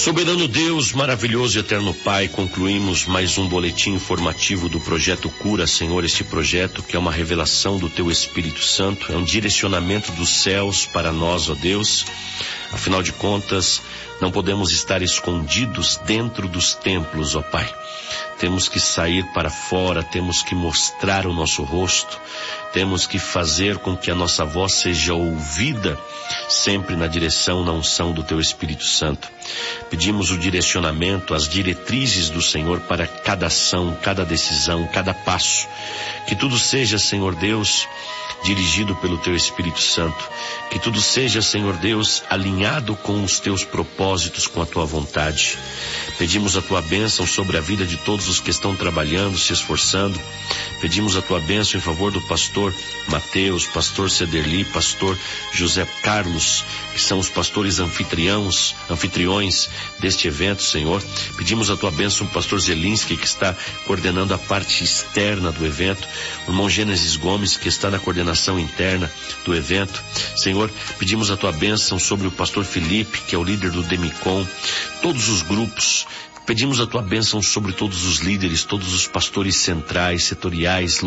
Soberano Deus, maravilhoso e eterno Pai, concluímos mais um boletim informativo do Projeto Cura, Senhor. Este projeto que é uma revelação do Teu Espírito Santo, é um direcionamento dos céus para nós, ó Deus. Afinal de contas, não podemos estar escondidos dentro dos templos, ó Pai. Temos que sair para fora, temos que mostrar o nosso rosto, temos que fazer com que a nossa voz seja ouvida sempre na direção, na unção do Teu Espírito Santo. Pedimos o direcionamento, as diretrizes do Senhor para cada ação, cada decisão, cada passo. Que tudo seja, Senhor Deus, dirigido pelo Teu Espírito Santo. Que tudo seja, Senhor Deus, alinhado com os Teus propósitos, com a Tua vontade. Pedimos a Tua bênção sobre a vida de todos os que estão trabalhando, se esforçando. Pedimos a Tua bênção em favor do pastor Mateus, pastor Cederli, pastor José Carlos, que são os pastores anfitriões deste evento, Senhor. Pedimos a Tua bênção ao pastor Zelinski, que está coordenando a parte externa do evento. O irmão Gênesis Gomes, que está na coordenação interna do evento. Senhor, pedimos a Tua bênção sobre o pastor Felipe, que é o líder do Demicon, todos os grupos. Pedimos a Tua bênção sobre todos os líderes, todos os pastores centrais, setoriais,